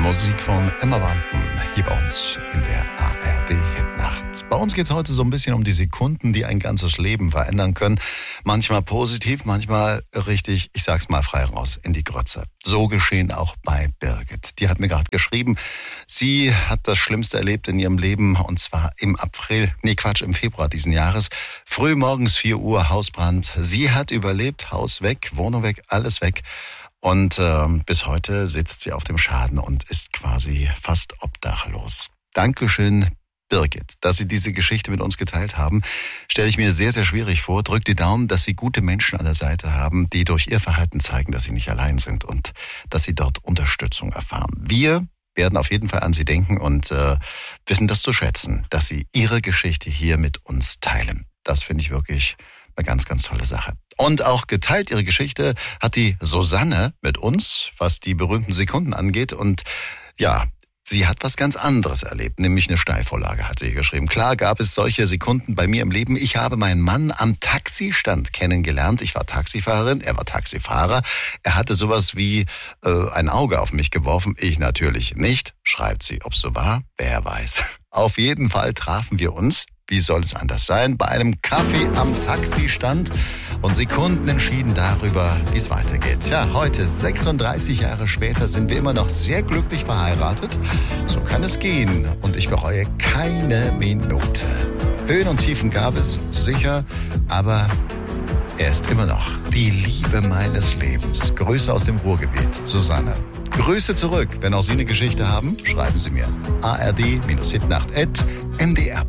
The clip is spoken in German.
Musik von Emma Wanten hier bei uns in der ARD-Hitnacht. Bei uns geht es heute so ein bisschen um die Sekunden, die ein ganzes Leben verändern können. Manchmal positiv, manchmal richtig, ich sag's mal frei raus, in die Grütze. So geschehen auch bei Birgit. Die hat mir gerade geschrieben, sie hat das Schlimmste erlebt in ihrem Leben und zwar im Februar diesen Jahres. Früh morgens 4 Uhr Hausbrand. Sie hat überlebt, Haus weg, Wohnung weg, alles weg. Und bis heute sitzt sie auf dem Schaden und ist quasi fast obdachlos. Dankeschön, Birgit, dass Sie diese Geschichte mit uns geteilt haben. Stelle ich mir sehr, sehr schwierig vor. Drückt die Daumen, dass Sie gute Menschen an der Seite haben, die durch ihr Verhalten zeigen, dass Sie nicht allein sind und dass Sie dort Unterstützung erfahren. Wir werden auf jeden Fall an Sie denken und wissen das zu schätzen, dass Sie Ihre Geschichte hier mit uns teilen. Das finde ich wirklich eine ganz, ganz tolle Sache. Und auch geteilt ihre Geschichte hat die Susanne mit uns, was die berühmten Sekunden angeht. Und ja, sie hat was ganz anderes erlebt, nämlich eine Steilvorlage, hat sie geschrieben. Klar gab es solche Sekunden bei mir im Leben. Ich habe meinen Mann am Taxistand kennengelernt. Ich war Taxifahrerin, er war Taxifahrer. Er hatte sowas wie ein Auge auf mich geworfen. Ich natürlich nicht, schreibt sie. Ob es so war, wer weiß. Auf jeden Fall trafen wir uns. Wie soll es anders sein? Bei einem Kaffee am Taxistand und Sekunden entschieden darüber, wie es weitergeht. Ja, heute, 36 Jahre später, sind wir immer noch sehr glücklich verheiratet. So kann es gehen und ich bereue keine Minute. Höhen und Tiefen gab es, sicher, aber er ist immer noch die Liebe meines Lebens. Grüße aus dem Ruhrgebiet, Susanne. Grüße zurück. Wenn auch Sie eine Geschichte haben, schreiben Sie mir. ard-hitnacht@ndr